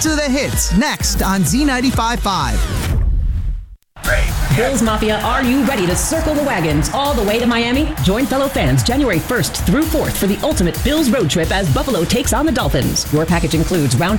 to the hits next on Z95.5. Bills Mafia, are you ready to circle the wagons all the way to Miami? Join fellow fans January 1st through 4th for the ultimate Bills road trip as Buffalo takes on the Dolphins. Your package includes round-trip